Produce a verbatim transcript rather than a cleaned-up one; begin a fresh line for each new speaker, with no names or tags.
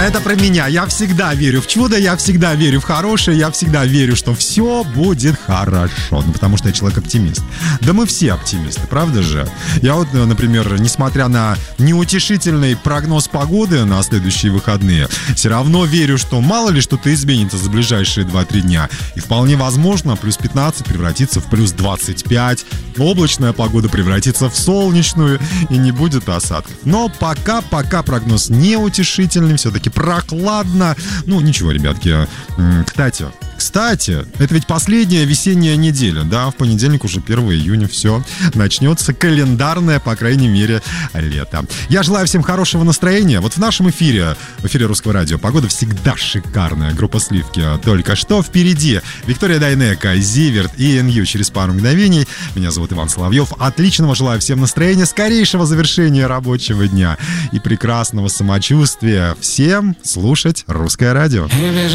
Это про меня. Я всегда верю в чудо, я всегда верю в хорошее, я всегда верю, что все будет хорошо. Ну, потому что я человек-оптимист. Да мы все оптимисты, правда же? Я вот, например, несмотря на неутешительный прогноз погоды на следующие выходные, все равно верю, что мало ли что-то изменится за ближайшие два-три дня. И вполне возможно, плюс пятнадцать превратится в плюс двадцать пять. Облачная погода превратится в солнечную, и не будет осадков. Но пока-пока прогноз неутешительный, все-таки прохладно. Ну, ничего, ребятки. Кстати, кстати, это ведь последняя весенняя неделя, да? В понедельник уже первого июня, все. Начнется календарное, по крайней мере, лето. Я желаю всем хорошего настроения. Вот в нашем эфире, в эфире Русского радио, погода всегда шикарная. Группа «Сливки» только что впереди. Виктория Дайнеко, Зиверт и эн ю через пару мгновений. Меня зовут Иван Соловьев. Отличного желаю всем настроения, скорейшего завершения рабочего дня и прекрасного самочувствия. Всем слушать Русское радио.